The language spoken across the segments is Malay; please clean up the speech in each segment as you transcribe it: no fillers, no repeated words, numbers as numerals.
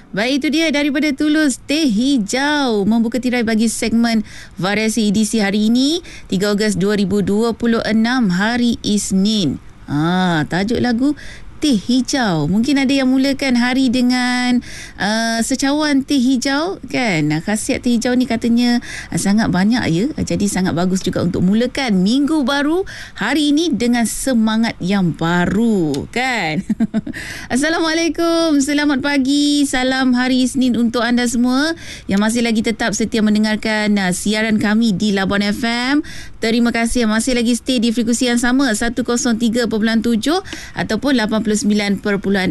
Baik, itu dia daripada Tulus, Teh Hijau membuka tirai bagi segmen variasi edisi hari ini 3 Ogos 2026 hari Isnin. Tajuk lagu Teh Hijau. Mungkin ada yang mulakan hari dengan secawan teh hijau kan. Khasiat teh hijau ni katanya sangat banyak ya. Jadi sangat bagus juga untuk mulakan minggu baru hari ini dengan semangat yang baru kan. Assalamualaikum. Selamat pagi. Salam hari Isnin untuk anda semua yang masih lagi tetap setia mendengarkan siaran kami di Labuan FM. Terima kasih yang masih lagi stay di frekuensi yang sama 103.7 ataupun 89.4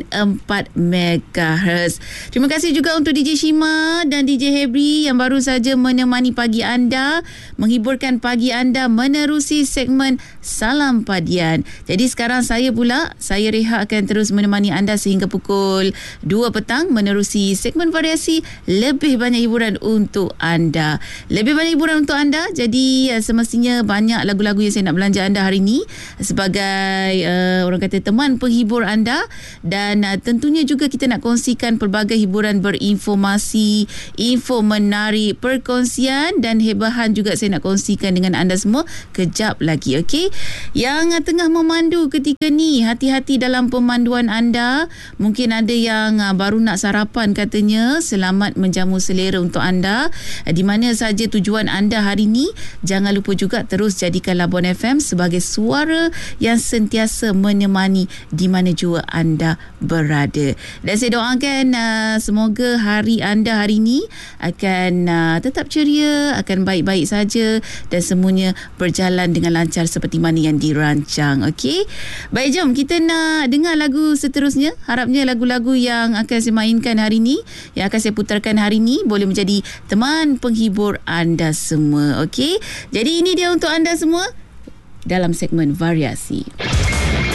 MHz. Terima kasih juga untuk DJ Shima dan DJ Hebri yang baru saja menemani pagi anda, menghiburkan pagi anda menerusi segmen Salam Padian. Jadi sekarang saya Reha akan terus menemani anda sehingga pukul 2 petang menerusi segmen variasi lebih banyak hiburan untuk anda. Lebih banyak hiburan untuk anda, jadi semestinya banyak lagu-lagu yang saya nak belanja anda hari ini sebagai orang kata teman penghibur anda, dan tentunya juga kita nak kongsikan pelbagai hiburan berinformasi, info menarik, perkongsian dan hebahan juga saya nak kongsikan dengan anda semua kejap lagi. Okey, yang tengah memandu ketika ni, hati-hati dalam pemanduan anda. Mungkin ada yang baru nak sarapan katanya. Selamat menjamu selera untuk anda di mana saja tujuan anda hari ni. Jangan lupa juga terus jadikan Labuan FM sebagai suara yang sentiasa menemani di mana jua anda berada. Dan saya doakan semoga hari anda hari ini akan tetap ceria, akan baik-baik saja dan semuanya berjalan dengan lancar seperti mana yang dirancang. Okey, baik, jom kita nak dengar lagu seterusnya. Harapnya lagu-lagu yang akan saya mainkan hari ini, yang akan saya putarkan hari ini, boleh menjadi teman penghibur anda semua. Okey, jadi ini dia untuk anda semua dalam segmen variasi.